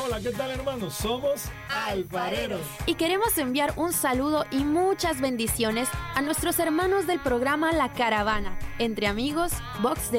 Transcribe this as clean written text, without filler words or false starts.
Hola, ¿qué tal, hermanos? Somos Alfareros. Y queremos enviar un saludo y muchas bendiciones a nuestros hermanos del programa La Caravana, Entre Amigos, Box Day.